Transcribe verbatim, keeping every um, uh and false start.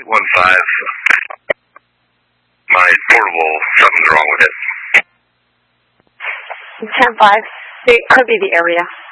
one five. My portable, something's wrong with it. ten five. It could be the area.